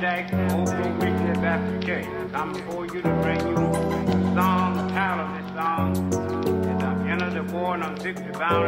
Jackson, Old Grove Missionary Baptist Church. I'm before you to bring you the song, the title of this song is Enter the Born on 60 Bound